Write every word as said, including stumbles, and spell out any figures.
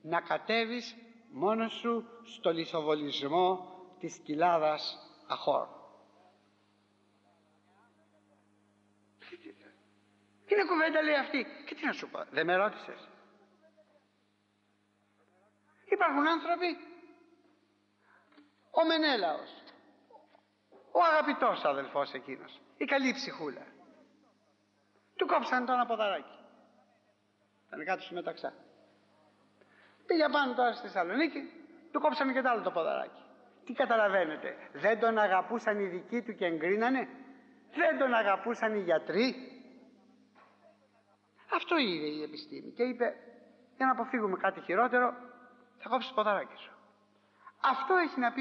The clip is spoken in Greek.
να κατέβεις μόνος σου στο λιθοβολισμό της κοιλάδας Αχόρ. Είναι κουβέντα λέει αυτή. Και τι να σου πω, δεν με ρώτησες? Υπάρχουν άνθρωποι, ο Μενέλαος, ο αγαπητός αδελφός εκείνος, η καλή ψυχούλα, του κόψαν το ένα ποδαράκι, ήταν κάτω στη Μεταξά. Πήγε πάνω τώρα στη Θεσσαλονίκη, του κόψανε και το άλλο το ποδαράκι. Τι καταλαβαίνετε, δεν τον αγαπούσαν οι δικοί του και εγκρίνανε? Δεν τον αγαπούσαν οι γιατροί? Αυτό είδε η επιστήμη και είπε, για να αποφύγουμε κάτι χειρότερο, θα κόψεις το ποδαράκι σου. Αυτό έχει να πει